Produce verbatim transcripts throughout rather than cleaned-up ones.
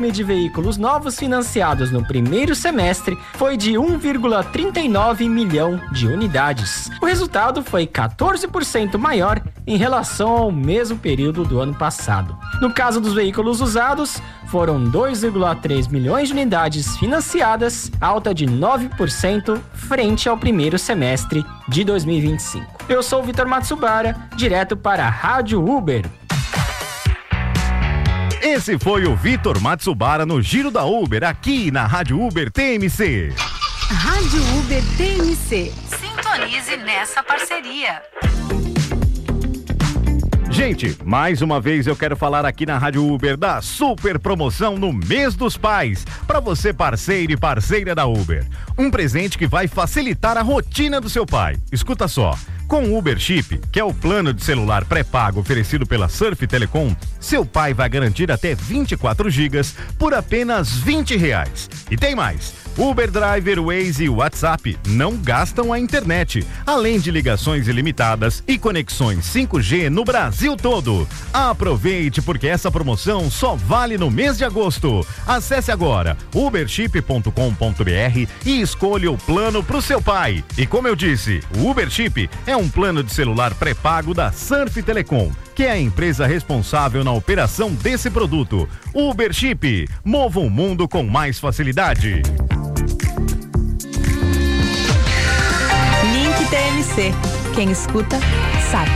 de veículos novos financiados no primeiro semestre foi de um vírgula trinta e nove milhão de unidades. O resultado foi quatorze por cento maior em relação ao mesmo período do ano passado. No caso dos veículos usados, foram dois vírgula três milhões de unidades financiadas, alta de nove por cento frente ao primeiro semestre de dois mil e vinte e cinco. Eu sou o Vitor Matsubara, direto para a Rádio Uber. Esse foi o Vitor Matsubara no Giro da Uber, aqui na Rádio Uber T M C. Rádio Uber T M C. Sintonize nessa parceria. Gente, mais uma vez eu quero falar aqui na Rádio Uber da super promoção no mês dos pais, para você parceiro e parceira da Uber. Um presente que vai facilitar a rotina do seu pai. Escuta só. Com o Uber Chip, que é o plano de celular pré-pago oferecido pela Surf Telecom, seu pai vai garantir até vinte e quatro gigas por apenas vinte reais. E tem mais. Uber Driver, Waze e WhatsApp não gastam a internet, além de ligações ilimitadas e conexões cinco G no Brasil todo. Aproveite, porque essa promoção só vale no mês de agosto. Acesse agora uberchip ponto com ponto b r e escolha o plano pro seu pai. E como eu disse, o Uber Chip é um plano de celular pré-pago da Surf Telecom, que é a empresa responsável na operação desse produto. Uber Chip, mova o mundo com mais facilidade. Link T M C. Quem escuta, sabe.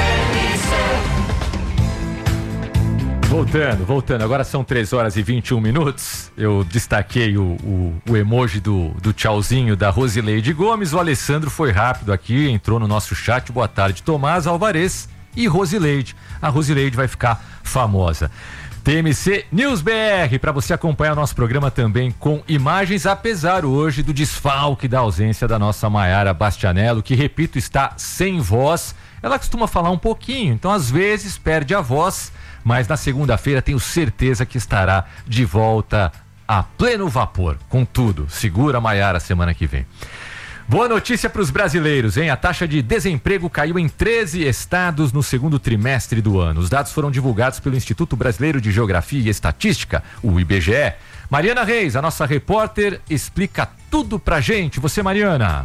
Voltando, voltando. Agora são três horas e vinte e um minutos. Eu destaquei o, o, o emoji do, do tchauzinho da Rosileide Gomes. O Alessandro foi rápido aqui, entrou no nosso chat. Boa tarde, Tomás Alvarez e Rosileide. A Rosileide vai ficar famosa. T M C News B R, para você acompanhar o nosso programa também com imagens, apesar hoje do desfalque, da ausência da nossa Maiara Bastianello, que, repito, está sem voz. Ela costuma falar um pouquinho, então às vezes perde a voz, mas na segunda-feira tenho certeza que estará de volta a pleno vapor, com tudo. Segura a Maiara semana que vem. Boa notícia para os brasileiros, hein? A taxa de desemprego caiu em treze estados no segundo trimestre do ano. Os dados foram divulgados pelo Instituto Brasileiro de Geografia e Estatística, o I B G E. Mariana Reis, a nossa repórter, explica tudo pra gente. Você, Mariana.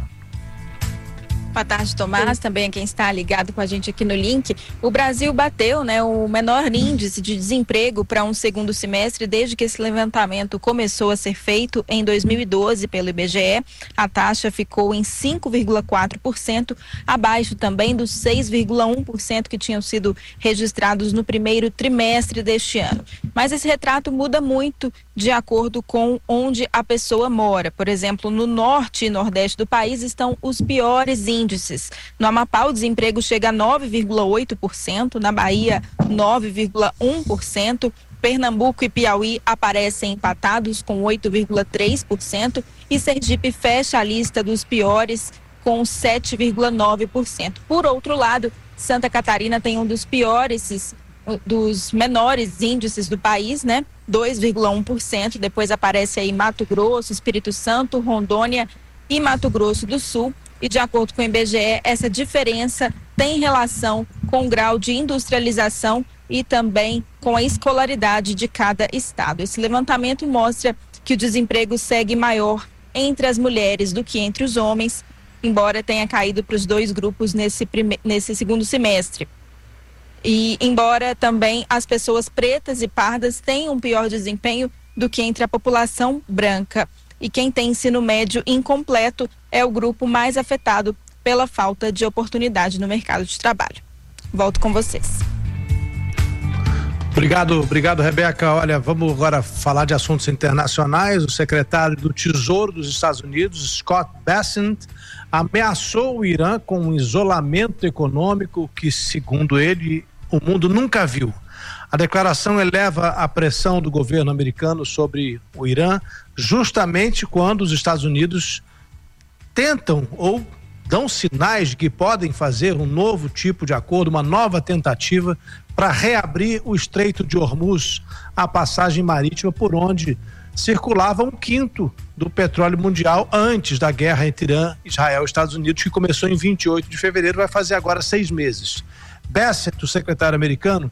Boa tarde, Tomás, também a quem está ligado com a gente aqui no link. O Brasil bateu, né, o menor índice de desemprego para um segundo semestre desde que esse levantamento começou a ser feito em dois mil e doze pelo I B G E. A taxa ficou em cinco vírgula quatro por cento, abaixo também dos seis vírgula um por cento que tinham sido registrados no primeiro trimestre deste ano. Mas esse retrato muda muito de acordo com onde a pessoa mora. Por exemplo, no norte e nordeste do país estão os piores índices. No Amapá, o desemprego chega a nove vírgula oito por cento, na Bahia, nove vírgula um por cento, Pernambuco e Piauí aparecem empatados com oito vírgula três por cento e Sergipe fecha a lista dos piores com sete vírgula nove por cento. Por outro lado, Santa Catarina tem um dos piores, dos menores índices do país, né? dois vírgula um por cento, depois aparece aí Mato Grosso, Espírito Santo, Rondônia e Mato Grosso do Sul. E de acordo com o I B G E, essa diferença tem relação com o grau de industrialização e também com a escolaridade de cada estado. Esse levantamento mostra que o desemprego segue maior entre as mulheres do que entre os homens, embora tenha caído para os dois grupos nesse, prime... nesse segundo semestre. E embora também as pessoas pretas e pardas tenham um pior desempenho do que entre a população branca. E quem tem ensino médio incompleto é o grupo mais afetado pela falta de oportunidade no mercado de trabalho. Volto com vocês. Obrigado, obrigado, Rebeca. Olha, vamos agora falar de assuntos internacionais. O secretário do Tesouro dos Estados Unidos, Scott Bessent, ameaçou o Irã com um isolamento econômico que, segundo ele, o mundo nunca viu. A declaração eleva a pressão do governo americano sobre o Irã, justamente quando os Estados Unidos tentam ou dão sinais de que podem fazer um novo tipo de acordo, uma nova tentativa para reabrir o Estreito de Hormuz, a passagem marítima por onde circulava um quinto do petróleo mundial antes da guerra entre Irã, Israel e Estados Unidos, que começou em vinte e oito de fevereiro, vai fazer agora seis meses. Bassett, o secretário americano,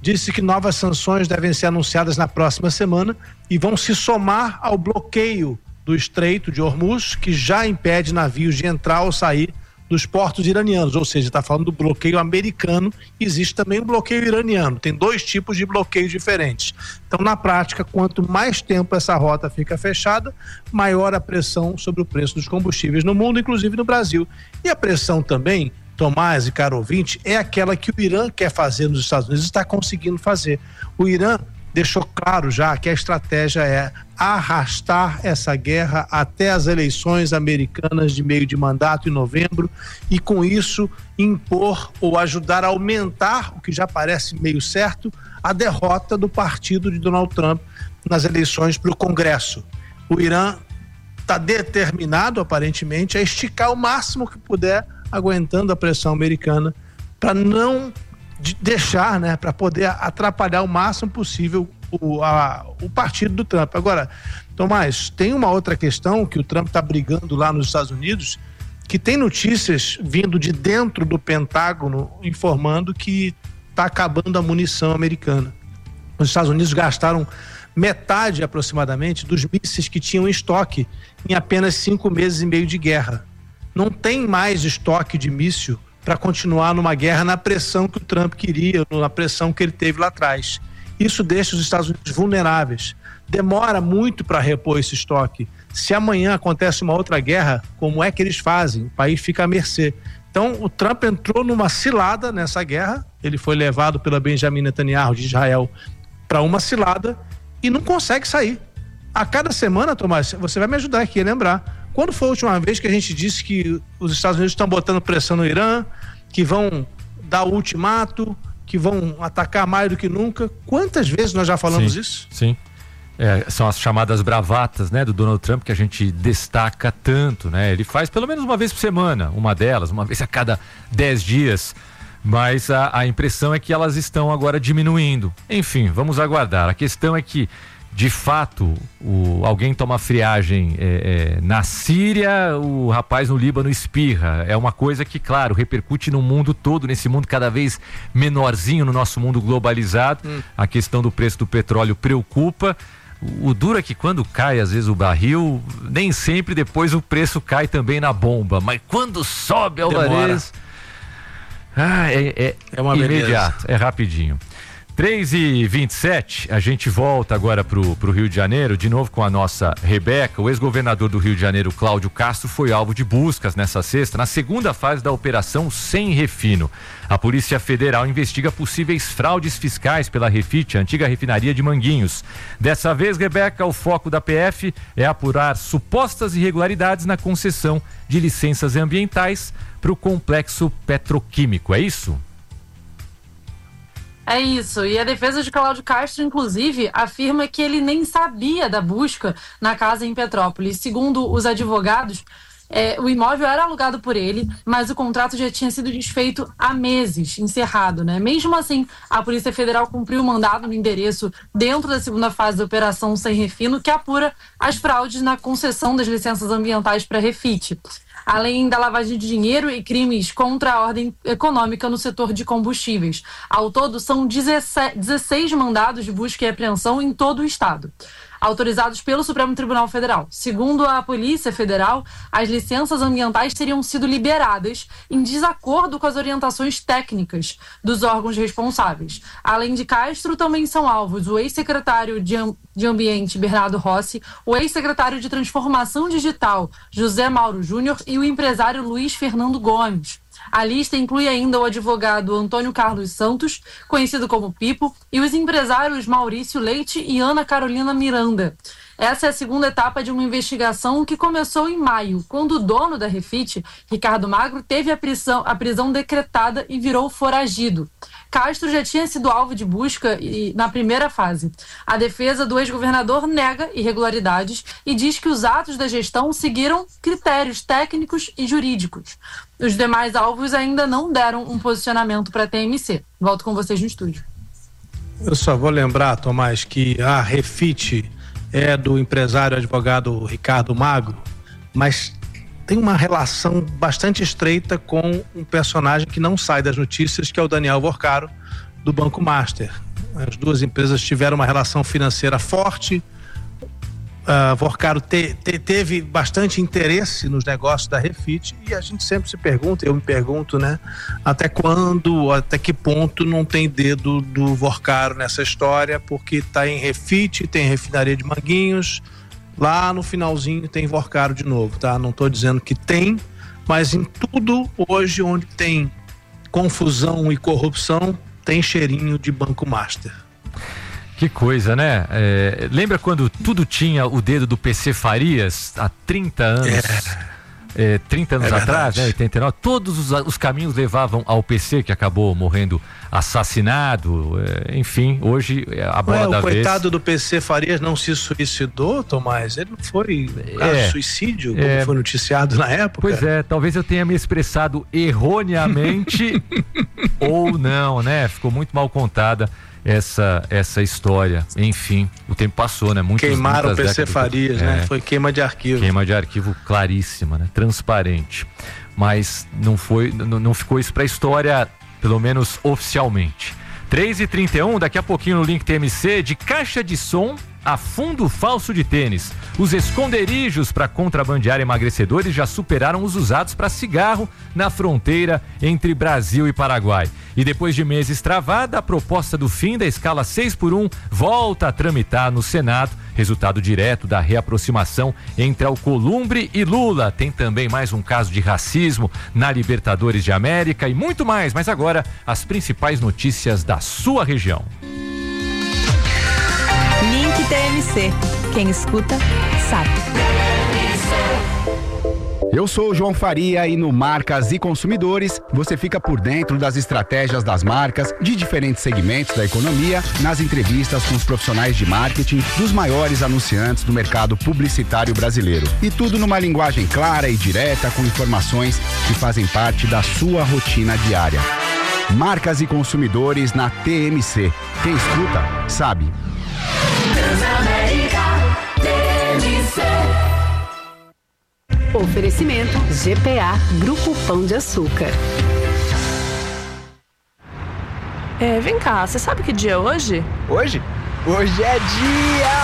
disse que novas sanções devem ser anunciadas na próxima semana e vão se somar ao bloqueio do Estreito de Hormuz, que já impede navios de entrar ou sair dos portos iranianos, ou seja, está falando do bloqueio americano. Existe também o bloqueio iraniano, tem dois tipos de bloqueios diferentes. Então, na prática, quanto mais tempo essa rota fica fechada, maior a pressão sobre o preço dos combustíveis no mundo, inclusive no Brasil. E a pressão também, Tomás e caro ouvinte, é aquela que o Irã quer fazer nos Estados Unidos e está conseguindo fazer. O Irã deixou claro já que a estratégia é arrastar essa guerra até as eleições americanas de meio de mandato em novembro e, com isso, impor ou ajudar a aumentar, o que já parece meio certo, a derrota do partido de Donald Trump nas eleições para o Congresso. O Irã está determinado, aparentemente, a esticar o máximo que puder, aguentando a pressão americana, para não de deixar, né, para poder atrapalhar o máximo possível o, a, o partido do Trump. Agora, Tomás, tem uma outra questão que o Trump está brigando lá nos Estados Unidos, que tem notícias vindo de dentro do Pentágono informando que está acabando a munição americana. Os Estados Unidos gastaram metade aproximadamente dos mísseis que tinham em estoque em apenas cinco meses e meio de guerra. Não tem mais estoque de míssil para continuar numa guerra na pressão que o Trump queria, na pressão que ele teve lá atrás. Isso deixa os Estados Unidos vulneráveis. Demora muito para repor esse estoque. Se amanhã acontece uma outra guerra, como é que eles fazem? O país fica à mercê. Então, o Trump entrou numa cilada nessa guerra, ele foi levado pela Benjamin Netanyahu de Israel para uma cilada e não consegue sair. A cada semana, Tomás, você vai me ajudar aqui a lembrar. Quando foi a última vez que a gente disse que os Estados Unidos estão botando pressão no Irã, que vão dar o ultimato, que vão atacar mais do que nunca? Quantas vezes nós já falamos sim, isso? Sim. É, são as chamadas bravatas, né, do Donald Trump, que a gente destaca tanto, né? Ele faz pelo menos uma vez por semana, uma delas, uma vez a cada dez dias. Mas a, a impressão é que elas estão agora diminuindo. Enfim, vamos aguardar. A questão é que, de fato, o, alguém toma friagem é, é, na Síria, o rapaz no Líbano espirra. É uma coisa que, claro, repercute no mundo todo, nesse mundo cada vez menorzinho, no nosso mundo globalizado. Hum. A questão do preço do petróleo preocupa. O duro é que quando cai, às vezes, o barril, nem sempre depois o preço cai também na bomba. Mas quando sobe, Alvarez... Ah, é, é, é uma imediato, beleza. É rapidinho. três e vinte e sete, a gente volta agora pro, pro Rio de Janeiro, de novo com a nossa Rebeca. O ex-governador do Rio de Janeiro, Cláudio Castro, foi alvo de buscas nessa sexta, na segunda fase da Operação Sem Refino. A Polícia Federal investiga possíveis fraudes fiscais pela Refit, a antiga refinaria de Manguinhos. Dessa vez, Rebeca, o foco da P F é apurar supostas irregularidades na concessão de licenças ambientais para o complexo petroquímico, é isso? É isso, e a defesa de Cláudio Castro, inclusive, afirma que ele nem sabia da busca na casa em Petrópolis. Segundo os advogados, é, o imóvel era alugado por ele, mas o contrato já tinha sido desfeito há meses, encerrado, né? Mesmo assim, a Polícia Federal cumpriu o mandado no endereço dentro da segunda fase da Operação Sem Refino, que apura as fraudes na concessão das licenças ambientais para Refit, além da lavagem de dinheiro e crimes contra a ordem econômica no setor de combustíveis. Ao todo, são dezesseis mandados de busca e apreensão em todo o estado, autorizados pelo Supremo Tribunal Federal. Segundo a Polícia Federal, as licenças ambientais teriam sido liberadas em desacordo com as orientações técnicas dos órgãos responsáveis. Além de Castro, também são alvos o ex-secretário de, de Ambiente, Bernardo Rossi, o ex-secretário de Transformação Digital, José Mauro Júnior, e o empresário Luiz Fernando Gomes. A lista inclui ainda o advogado Antônio Carlos Santos, conhecido como Pipo, e os empresários Maurício Leite e Ana Carolina Miranda. Essa é a segunda etapa de uma investigação que começou em maio, quando o dono da Refit, Ricardo Magro, teve a prisão, a prisão decretada e virou foragido. Castro já tinha sido alvo de busca e, na primeira fase. A defesa do ex-governador nega irregularidades e diz que os atos da gestão seguiram critérios técnicos e jurídicos. Os demais alvos ainda não deram um posicionamento para a T M C. Volto com vocês no estúdio. Eu só vou lembrar, Tomás, que a Refit é do empresário advogado Ricardo Magro, mas tem uma relação bastante estreita com um personagem que não sai das notícias, que é o Daniel Vorcaro, do Banco Master. As duas empresas tiveram uma relação financeira forte. Uh, Vorcaro te, te, teve bastante interesse nos negócios da Refit, e a gente sempre se pergunta, eu me pergunto, né, até quando, até que ponto não tem dedo do Vorcaro nessa história, porque tá em Refit, tem refinaria de Manguinhos, lá no finalzinho tem Vorcaro de novo, tá? Não tô dizendo que tem, mas em tudo hoje onde tem confusão e corrupção, tem cheirinho de Banco Master. Que coisa, né? É, lembra quando tudo tinha o dedo do P C Farias há trinta anos? É. É, trinta anos é atrás, né? oitenta e nove, todos os, os caminhos levavam ao P C, que acabou morrendo assassinado. É, enfim, hoje a bola Ué, da o vez. O coitado do P C Farias não se suicidou, Tomás? Ele não foi um caso é, de suicídio, como é, foi noticiado na época? Pois é, talvez eu tenha me expressado erroneamente ou não, né? Ficou muito mal contada essa essa história. Enfim, o tempo passou, né? Muitas, Queimaram muitas o P C Farias, é, né? Foi queima de arquivo. Queima de arquivo claríssima, né? Transparente. Mas não foi, não, não ficou isso pra história, pelo menos oficialmente. três e trinta e um, daqui a pouquinho no Link T M C, de caixa de som a fundo falso de tênis. Os esconderijos para contrabandear emagrecedores já superaram os usados para cigarro na fronteira entre Brasil e Paraguai. E depois de meses travada, a proposta do fim da escala seis por um volta a tramitar no Senado, resultado direto da reaproximação entre Alcolumbre e Lula. Tem também mais um caso de racismo na Libertadores de América e muito mais, mas agora as principais notícias da sua região. Link T M C. Quem escuta, sabe. Eu sou o João Faria e no Marcas e Consumidores você fica por dentro das estratégias das marcas de diferentes segmentos da economia, nas entrevistas com os profissionais de marketing dos maiores anunciantes do mercado publicitário brasileiro. E tudo numa linguagem clara e direta, com informações que fazem parte da sua rotina diária. Marcas e Consumidores na T M C. Quem escuta, sabe. Transamérica T M C. Oferecimento G P A, Grupo Pão de Açúcar. É, vem cá, você sabe que dia é hoje? Hoje? Hoje é dia